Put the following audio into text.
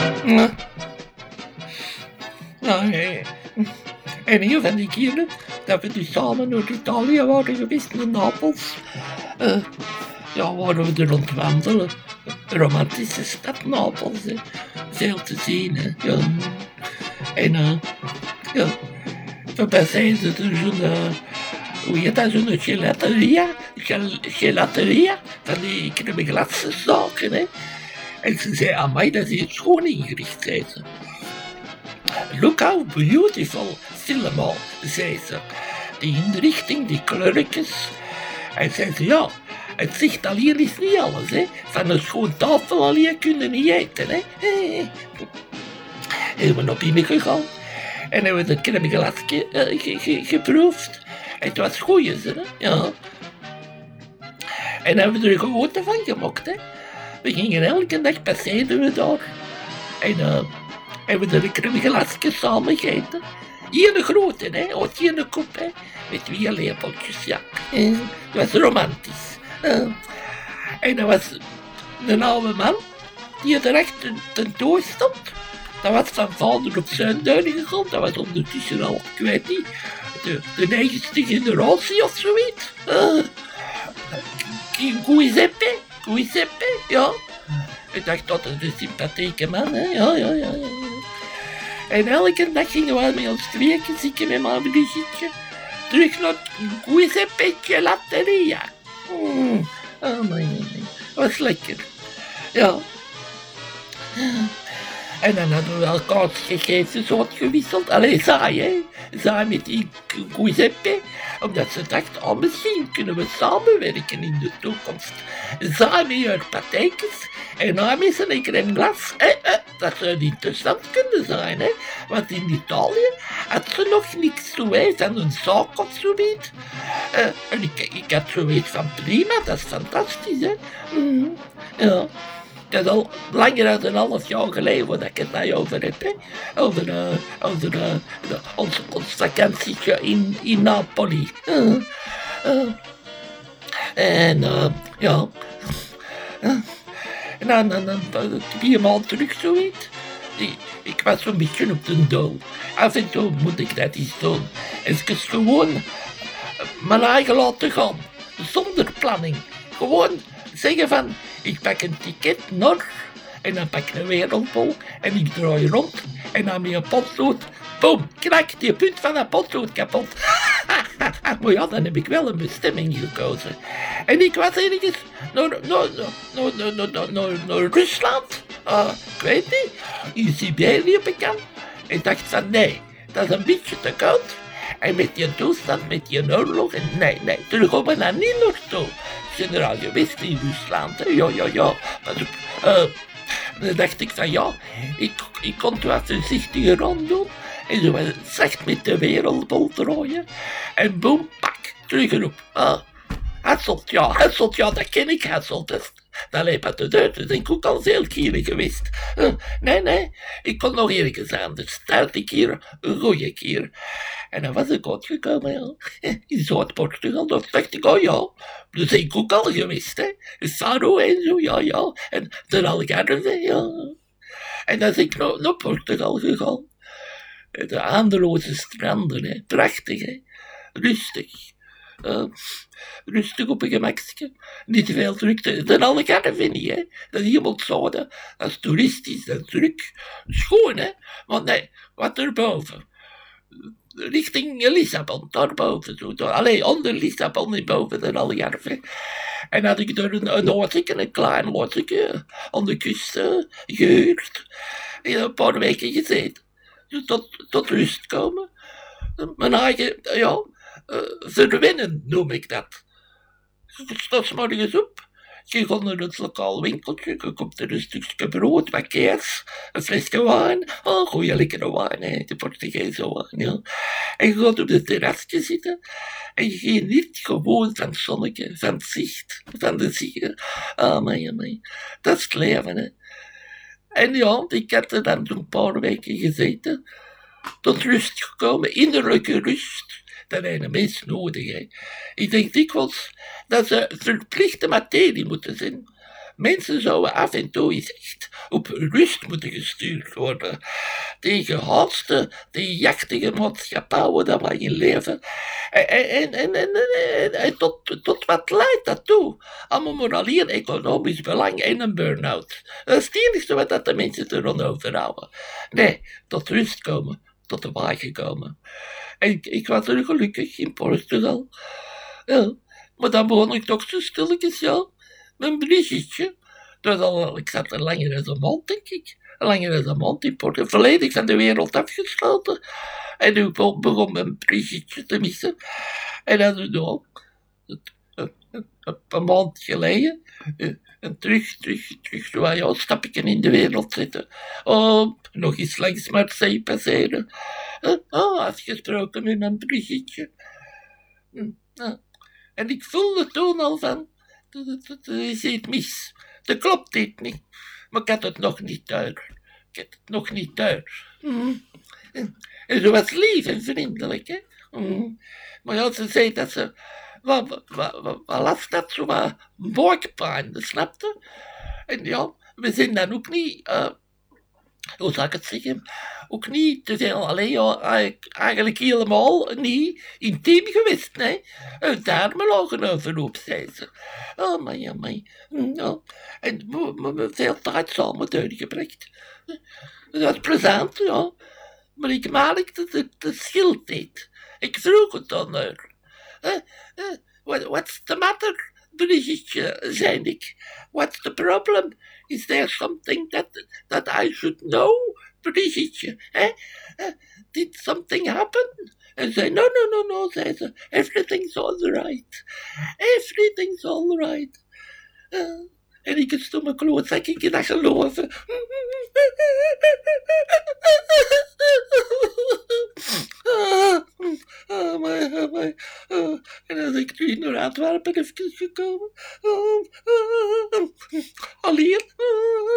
Ja. Nou, en een van die keren dat we dus samen naar Italië waren geweest, naar Napels. Waren we er rondwandelen. Een romantische stad Napels, hè. Veel te zien, hè. Ja. En daarbij zijn ze er zo'n, hoe heet dat, zo'n gelateria, van die crème glace zaken, hè. En ze zei, amai, dat is hier schoon ingericht, zei ze. Look how beautiful, allemaal, zei ze. Die inrichting, die kleurtjes. En zei ze, ja, het zicht al hier is niet alles, hè. Van een schoon tafel alleen kunnen niet eten, hè. En we naar binnen gegaan. En hebben we de crème glace geproefd. En het was goeie, hè. Ja. En hebben we er gewoonte van gemaakt, hè. We gingen elke dag passeerden we daar. En hebben we de crème glace samen gegeten. Hier een grote, hè. Uit hier een kop, hè. Met 2 lepeltjes, ja. Dat was romantisch. En dat was een oude man die er echt tentoon stond. Dat was van vader op zoon gegaan. Dat was ondertussen al, ik weet niet, de 9e generatie of zoiets. Giuseppe, ja. Ik dacht, dat is een sympathieke man, hè. Ja. En elke dag gingen we met ons tweeën zitten met mijn Brigitte. Terug naar Giuseppe Gelateria. Oh mijn, was lekker. Ja. En dan hadden we elkaar gegevens uitgewisseld. Allee, saai, hè. Saai met die Giuseppe. Omdat ze dacht, misschien kunnen we samenwerken in de toekomst. Saai met haar patijkjes en hij met zijn crème glace. Dat zou interessant kunnen zijn, hè. Want in Italië had ze nog niks toe, hè, van een zaak of zoiets. En ik had zoiets van prima, dat is fantastisch, hè. Ja. Dat is al langer dan een half jaar geleden waar ik het nou over heb, hè. Over ons vakantietje in Napoli. En ja. En dan 2 maanden terug zoiets. Ik was zo'n beetje op de dool. Af en toe moet ik dat eens doen. Even gewoon mijn eigen laten gaan. Zonder planning. Gewoon zeggen van, ik pak een ticket naar, en dan pak ik een wereldbol en ik draai rond en dan met een potlood, boom, krak, die punt van dat potlood kapot. Maar ja, dan heb ik wel een bestemming gekozen. En ik was ergens naar Rusland, ik weet niet, in Siberië bekend. En dacht van, nee, dat is een beetje te koud. En met die toestand, met die oorlog, en nee, daar gaan we daar niet naartoe. Generaal geweest in Rusland, hè. Ja. Maar dan dacht ik van, ja, ik kon het wat voorzichtiger rond doen. En zo was het zacht met de wereldbol draaien. En boem, pak, terug erop. Hasselt, ja, dat ken ik, Hasselt. Dat leep uit de deur, dus ik ook al veel keren geweest. Nee, ik kon nog ergens anders. Start ik hier een goeie keer. En dan was ik uitgekomen, ja. In Zuid-Portugal, dan dacht ik, oh ja, dus ik ook al geweest, hè. Saro en zo, ja. En de Algarve, ja. En dan is ik naar Portugal gegaan. De aandeloze stranden, hè. Prachtig, hè. Rustig. Rustig op een gemakje. Niet te veel drukte. De Algarve niet, hè. Dat is helemaal zo, dat is toeristisch, dat is druk. Schoon, hè. Want nee, wat erboven. Richting Lissabon, daarboven. Allee, onder Lissabon en boven de Algarve. En had ik er een huisje, een klein huisje, aan de kust gehuurd. En een paar weken gezeten. Dus tot rust komen. Mijn eigen, verwennen noem ik dat. Je staat 's morgens op. Je gaat naar het lokaal winkeltje, je koopt er een stukje brood, wat kaas, een flesje wijn. Oh, goeie lekkere wijn, hè, de Portugese wijn, ja. En je gaat op de terrasje zitten en je geniet gewoon van het zonnetje, van het zicht, van de zieken. Amai. Dat is het leven, hè. En ja, ik had er dan een paar weken gezeten, tot rust gekomen, innerlijke rust. Dat heeft een mens nodig, hè. Ik denk dikwijls dat ze verplichte materie moeten zijn. Mensen zouden af en toe eens echt op rust moeten gestuurd worden. Die gehaatste, die jachtige maatschappij waar dat wij in leven. En tot wat leidt dat toe? Allemaal maar alleen economisch belang en een burn-out. Dat is het enige wat dat de mensen eraan overhouden. Nee, tot rust komen, tot de wagen komen. En ik was er gelukkig in Portugal. Ja, maar dan begon ik toch zo stilletjes, ja. Mijn Brigitte. Ik zat er langer dan een maand, denk ik. Langer dan een maand in Portugal. Volledig van de wereld afgesloten. En nu begon mijn Brigitte te missen. En dan een maand geleden. En terug, een stapje in de wereld zitten. Oh, nog eens langs Marseille passeren. Afgesproken met mijn Brigitte. En ik voelde toen al van, er is iets mis. Dat klopt dit niet. Maar ik had het nog niet door. En ze was lief en vriendelijk, hè. Maar ja, ze zei dat ze wat last had, zo wat buikpijn, snapte? En ja, we zijn dan ook niet, hoe zou ik het zeggen, ook niet te veel, alleen ja, eigenlijk helemaal niet intiem geweest, nee. Daarom lagen overhoop, zei ze. Oh, maar ja. En we veel tijd samen doorgebracht. Dat was plezant, ja. Maar ik merkte dat het scheelt niet. Ik vroeg het dan haar. What's the matter, Brigitte, zei ik. What's the problem? Is there something that I should know, Brigitte? Did something happen? En zei, no, zei ze. Everything's all right. Everything's all right. En ik een stomme klootzak, ik dat geloven. En dan ben ik nu naar Antwerpen even gekomen. Alleen.